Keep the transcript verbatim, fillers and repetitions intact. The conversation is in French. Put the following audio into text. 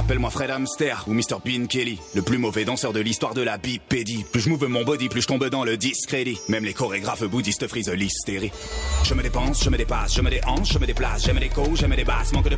Appelle-moi Fred Hamster ou mister Bean Kelly, le plus mauvais danseur de l'histoire de la bipédie. Plus je move mon body, plus je tombe dans le discrédit. Même les chorégraphes bouddhistes frisent l'hystérie. Je me dépense, je me dépasse, je me déhanche, je me déplace, j'aime les coups, j'aime les basses, manque de